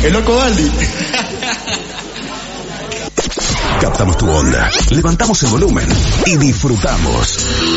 ¡Qué loco, Baldi! Captamos tu onda, levantamos el volumen y disfrutamos.